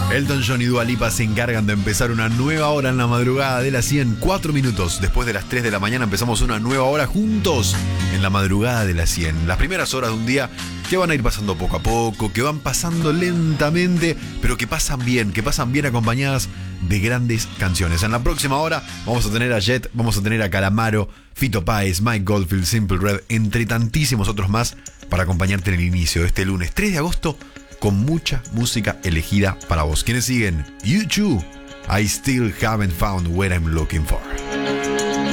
Elton John y Dua Lipa se encargan de empezar una nueva hora en la madrugada de las 100. 4 minutos después de las 3 de la mañana empezamos una nueva hora juntos en la madrugada de las 100. Las primeras horas de un día que van a ir pasando poco a poco, que van pasando lentamente, pero que pasan bien acompañadas de grandes canciones. En la próxima hora vamos a tener a Jet, vamos a tener a Calamaro, Fito Páez, Mike Goldfield, Simple Red, entre tantísimos otros más para acompañarte en el inicio de este lunes 3 de agosto con mucha música elegida para vos. ¿Quiénes siguen? U2, I Still Haven't Found What I'm Looking For.